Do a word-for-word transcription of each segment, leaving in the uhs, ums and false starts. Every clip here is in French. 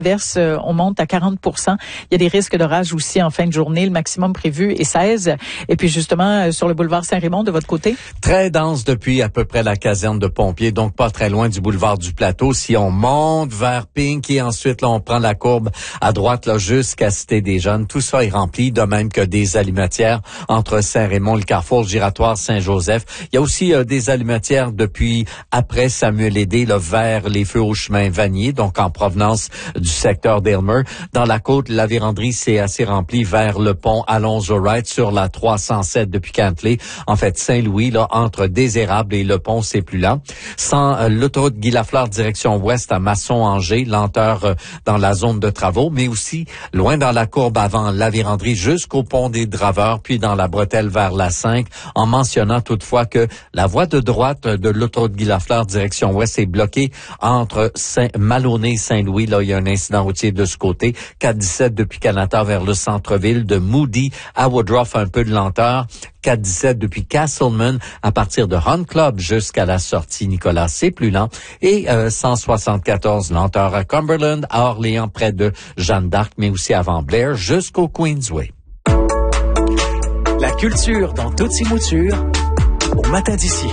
Verse, on monte à quarante pour cent. Il y a des risques d'orage aussi en fin de journée. Le maximum prévu est seize. Et puis justement, sur le boulevard Saint-Raymond, de votre côté? Très dense depuis à peu près la caserne de pompiers, donc pas très loin du boulevard du Plateau. Si on monte vers Pink et ensuite là, on prend la courbe à droite là jusqu'à Cité des Jeunes, tout ça est rempli, de même que des alimentières entre Saint-Raymond, le Carrefour, le Giratoire, Saint-Joseph. Il y a aussi euh, des alimentières depuis après Samuel-Lédé là, vers les feux au chemin Vanier, donc en provenance du secteur d'Aylmer. Dans la côte, la véranderie, c'est assez rempli vers le pont Alonzo-Wright sur la trois cent sept depuis Cantley. En fait, Saint-Louis, là, entre Désérable et le pont, c'est plus lent. Sans euh, l'autoroute Guy-Lafleur, direction ouest à Masson-Angers, lenteur euh, dans la zone de travaux, mais aussi loin dans la courbe avant la véranderie jusqu'au pont des Draveurs, puis dans la bretelle vers la cinq, en mentionnant toutefois que la voie de droite de l'autoroute Guy-Lafleur, direction ouest, est bloquée entre Saint- Maloney et Saint-Louis. Là, il y a un incident routier de ce côté. quatre dix-sept depuis Canada vers le centre-ville, de Moody à Woodruff, un peu de lenteur. quatre dix-sept depuis Castleman à partir de Hunt Club jusqu'à la sortie Nicolas, c'est plus lent. Et euh, cent soixante-quatorze lenteur à Cumberland, à Orléans près de Jeanne d'Arc, mais aussi avant Blair jusqu'au Queensway. La culture dans toutes ses moutures au matin d'ici.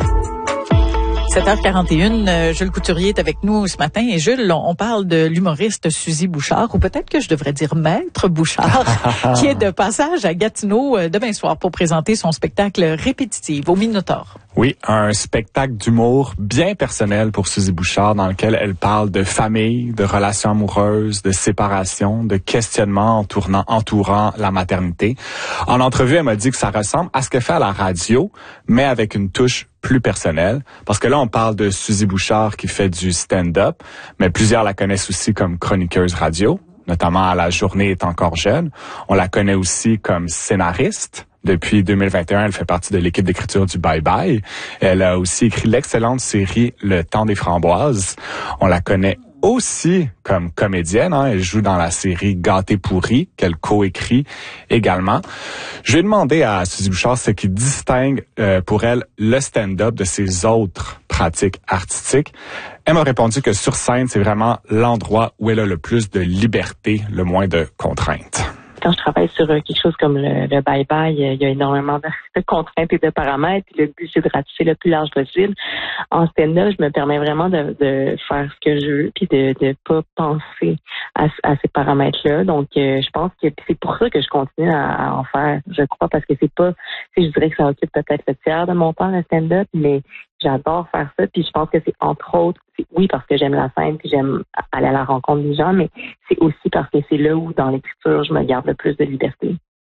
sept heures quarante et une, euh, Jules Couturier est avec nous ce matin. Et Jules, on, on parle de l'humoriste Suzy Bouchard, ou peut-être que je devrais dire Maître Bouchard, qui est de passage à Gatineau euh, demain soir pour présenter son spectacle Répétitive au Minotaure. Oui, un spectacle d'humour bien personnel pour Suzy Bouchard dans lequel elle parle de famille, de relations amoureuses, de séparation, de questionnements entourant, entourant la maternité. En entrevue, elle m'a dit que ça ressemble à ce qu'elle fait à la radio, mais avec une touche plus personnelle. Parce que là, on parle de Suzy Bouchard qui fait du stand-up, mais plusieurs la connaissent aussi comme chroniqueuse radio, notamment à La Journée est encore jeune. On la connaît aussi comme scénariste. Depuis deux mille vingt et un, elle fait partie de l'équipe d'écriture du Bye Bye. Elle a aussi écrit l'excellente série Le Temps des Framboises. On la connaît aussi comme comédienne. Hein. Elle joue dans la série Gâté pourri, qu'elle coécrit également. Je vais demander à Suzy Bouchard ce qui distingue euh, pour elle le stand-up de ses autres pratiques artistiques. Elle m'a répondu que sur scène, c'est vraiment l'endroit où elle a le plus de liberté, le moins de contraintes. Quand je travaille sur quelque chose comme le, le bye-bye, il y a énormément de contraintes et de paramètres. Puis le but, c'est de ratisser le plus large possible. En stand-up, je me permets vraiment de, de faire ce que je veux puis de ne pas penser à, à ces paramètres-là. Donc, euh, je pense que c'est pour ça que je continue à, à en faire, je crois, parce que c'est pas, je dirais que ça occupe peut-être le tiers de mon temps, le stand-up, mais j'adore faire ça, puis je pense que c'est entre autres, c'est, oui, parce que j'aime la scène, puis j'aime aller à la rencontre des gens, mais c'est aussi parce que c'est là où, dans l'écriture, je me garde le plus de liberté.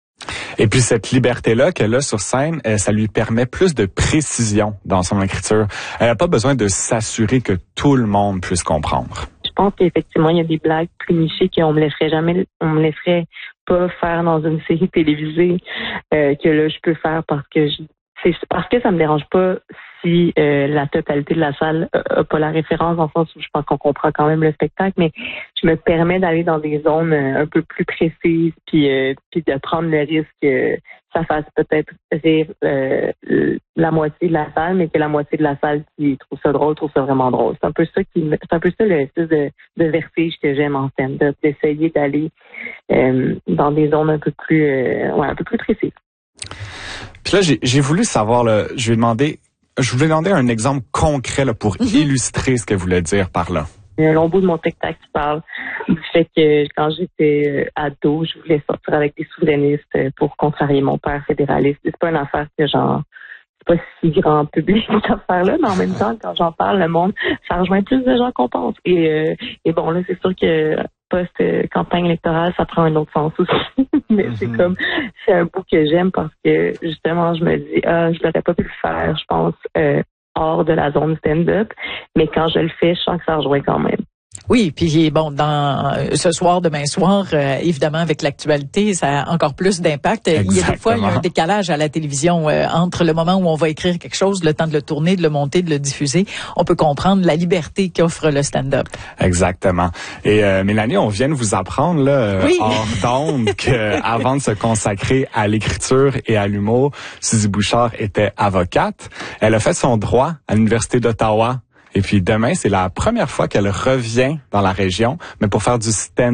Et puis cette liberté-là qu'elle a sur scène, ça lui permet plus de précision dans son écriture. Elle n'a pas besoin de s'assurer que tout le monde puisse comprendre. Je pense qu'effectivement, il y a des blagues plus nichées qu'on me laisserait jamais, on me laisserait pas faire dans une série télévisée, euh, que là, je peux faire parce que je C'est parce que ça me dérange pas si euh, la totalité de la salle n'a pas la référence, dans le sens où je pense qu'on comprend quand même le spectacle, mais je me permets d'aller dans des zones euh, un peu plus précises, puis euh, puis de prendre le risque que ça fasse peut-être rire euh, la moitié de la salle, mais que la moitié de la salle qui trouve ça drôle trouve ça vraiment drôle. C'est un peu ça qui, c'est un peu ça le style de, de vertige que j'aime en stand-up, d'essayer d'aller euh, dans des zones un peu plus, euh, ouais, un peu plus précises. Puis là, j'ai, j'ai voulu savoir, là, je vais demander, je voulais demander un exemple concret là, pour mm-hmm. illustrer ce qu'elle voulait dire par là. Il y a un long bout de mon spectacle qui parle du fait que quand j'étais ado, je voulais sortir avec des souverainistes pour contrarier mon père fédéraliste. C'est pas une affaire que genre, c'est pas si grand public cette affaire-là, mais en même temps, quand j'en parle, le monde, ça rejoint plus de gens qu'on pense. Et, euh, et bon, là, c'est sûr que post-campagne électorale, ça prend un autre sens aussi. Mais mm-hmm. c'est comme, c'est un bout que j'aime parce que, justement, je me dis, ah, je l'aurais pas pu le faire, je pense, euh, hors de la zone stand-up. Mais quand je le fais, je sens que ça rejoint quand même. Oui, puis bon, dans ce soir, demain soir, euh, évidemment, avec l'actualité, ça a encore plus d'impact. Exactement. Il y a des fois, il y a un décalage à la télévision euh, entre le moment où on va écrire quelque chose, le temps de le tourner, de le monter, de le diffuser. On peut comprendre la liberté qu'offre le stand-up. Exactement. Et euh, Mélanie, on vient de vous apprendre là, oui. hors d'onde qu'avant de se consacrer à l'écriture et à l'humour, Suzy Bouchard était avocate. Elle a fait son droit à l'Université d'Ottawa. Et puis demain, c'est la première fois qu'elle revient dans la région, mais pour faire du stand